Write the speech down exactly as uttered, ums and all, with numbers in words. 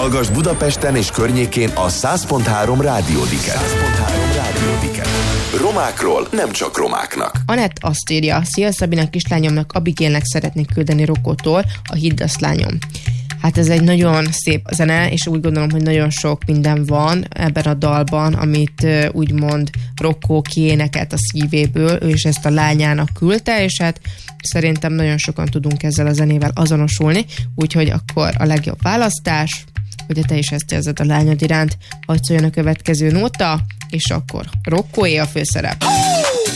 Hallgass Budapesten és környékén a száz pont három Rádiódiket. Romákról nem csak romáknak. Anett azt írja: szia Szabinak, kislányomnak, Abigélnek szeretnék küldeni Rokótól a Hidd azt lányom. Hát ez egy nagyon szép zene, és úgy gondolom, hogy nagyon sok minden van ebben a dalban, amit úgymond Rokó kiénekelt a szívéből, ő is ezt a lányának küldte, és hát szerintem nagyon sokan tudunk ezzel a zenével azonosulni, úgyhogy akkor a legjobb választás, hogy te is ezt érzed a lányod iránt, hadd szóljon a következő nóta, és akkor Rokóé a főszerep.